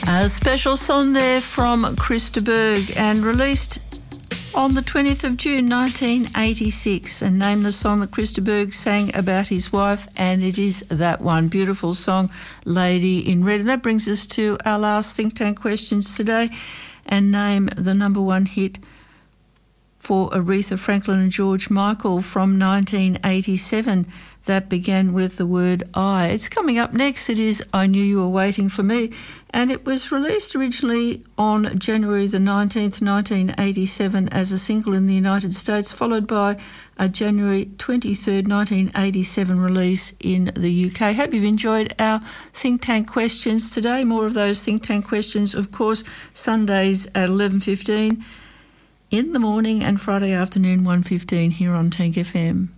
A special song there from Krista Berg and released on the 20th of June 1986, and named the song that Krista Berg sang about his wife, and it is that one beautiful song, Lady in Red. And that brings us to our last Think Tank questions today, and name the number one hit for Aretha Franklin and George Michael from 1987 that began with the word I. It's coming up next. It is I Knew You Were Waiting for Me, and it was released originally on January the 19th, 1987 as a single in the United States, followed by a January 23rd, 1987 release in the UK. Hope you've enjoyed our Think Tank questions today. More of those Think Tank questions, of course, Sundays at 11:15 in the morning and Friday afternoon 1:15 here on Tank FM.